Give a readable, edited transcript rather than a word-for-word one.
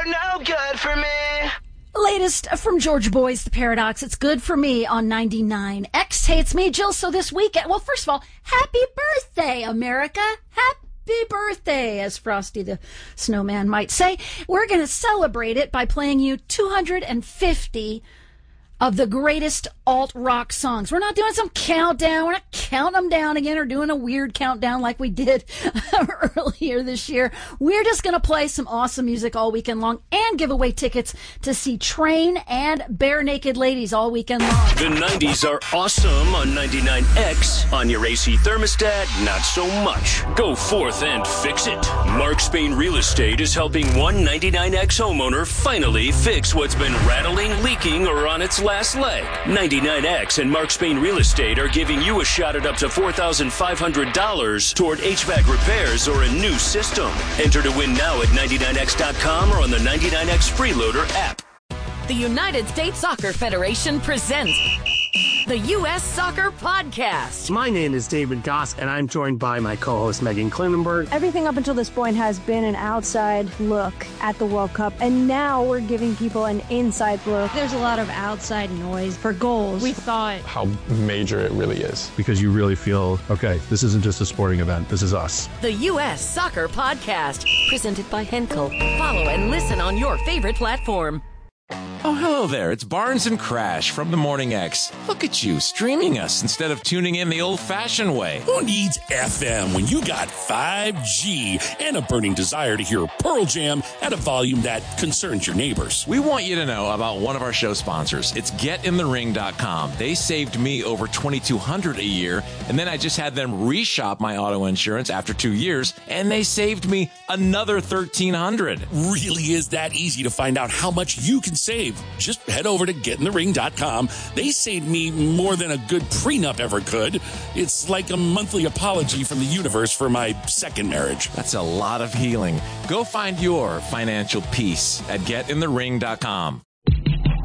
are no good for me. Latest from Georgia Boys, The Paradox. It's good for me on 99. X hates me, Jill. So this weekend, well, first of all, happy birthday, America. Happy birthday, as Frosty the Snowman might say. We're going to celebrate it by playing you 250 of the greatest alt-rock songs. We're not doing some countdown. We're not counting them down again or doing a weird countdown like we did earlier this year. We're just going to play some awesome music all weekend long and give away tickets to see Train and Bare Naked Ladies all weekend long. The 90s are awesome on 99X. On your AC thermostat, not so much. Go forth and fix it. Mark Spain Real Estate is helping one 99X homeowner finally fix what's been rattling, leaking, or on its last leg. 99X and Mark Spain Real Estate are giving you a shot at up to $4,500 toward HVAC repairs or a new system. Enter to win now at 99X.com or on the 99X Freeloader app. The United States Soccer Federation presents the U.S. Soccer Podcast. My name is David Goss, and I'm joined by my co-host Megan Klinenberg. Everything up until this point has been an outside look at the World Cup, and now we're giving people an inside look. There's a lot of outside noise for goals. We thought how major it really is. Because you really feel, okay, this isn't just a sporting event, this is us. The U.S. Soccer Podcast, presented by Henkel. Follow and listen on your favorite platform. Oh, hello there. It's Barnes and Crash from the Morning X. Look at you, streaming us instead of tuning in the old-fashioned way. Who needs FM when you got 5G and a burning desire to hear Pearl Jam at a volume that concerns your neighbors? We want you to know about one of our show sponsors. It's GetInTheRing.com. They saved me over $2,200 a year, and then I just had them reshop my auto insurance after 2 years, and they saved me another $1,300. Really is that easy to find out how much you can save. Just head over to GetInTheRing.com. They saved me more than a good prenup ever could. It's like a monthly apology from the universe for my second marriage. That's a lot of healing. Go find your financial peace at GetInTheRing.com.